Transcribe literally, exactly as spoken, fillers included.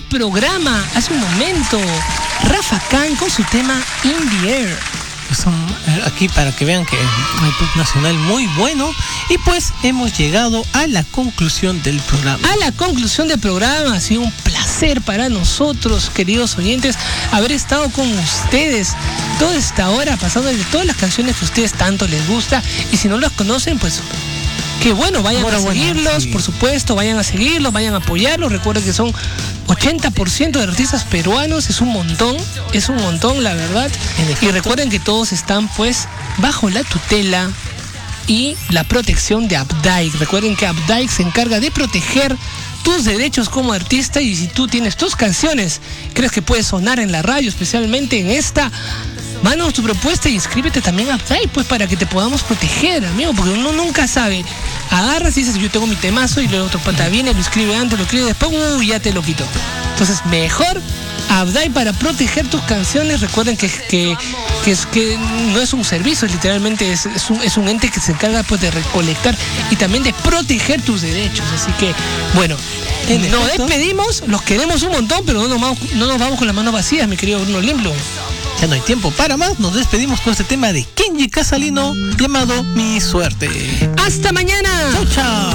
programa hace un momento. Rafa Khan con su tema In the Air. Son aquí para que vean que hay pop nacional muy bueno. Y pues hemos llegado a la conclusión del programa. A la conclusión del programa. Ha sido un placer para nosotros, queridos oyentes, haber estado con ustedes toda esta hora, pasando de todas las canciones que a ustedes tanto les gusta. Y si no las conocen, pues que bueno, vayan bueno, a seguirlos, bueno, sí. Por supuesto, vayan a seguirlos, vayan a apoyarlos. Recuerden que son ochenta por ciento de artistas peruanos, es un montón, es un montón, la verdad. Y recuerden que todos están pues bajo la tutela y la protección de Updike. Recuerden que Updike se encarga de proteger tus derechos como artista, y si tú tienes tus canciones, crees que puedes sonar en la radio, especialmente en esta, mándanos tu propuesta y inscríbete también a Updike, pues para que te podamos proteger, amigo, porque uno nunca sabe. Agarras y dices, yo tengo mi temazo, y luego otro pata viene, lo escribe antes, lo escribe después, uh, ya te lo quito. Entonces, mejor Updike para proteger tus canciones. Recuerden que, que, que, es, que no es un servicio, literalmente es, es, un, es un ente que se encarga pues de recolectar y también de proteger tus derechos. Así que, bueno, en nos efecto, despedimos, los queremos un montón, pero no nos vamos, no nos vamos con las manos vacías, mi querido Bruno Limblo. Ya no hay tiempo para más, nos despedimos con este tema de Kenji Casalino llamado Mi Suerte. ¡Hasta mañana! ¡Chao, chao!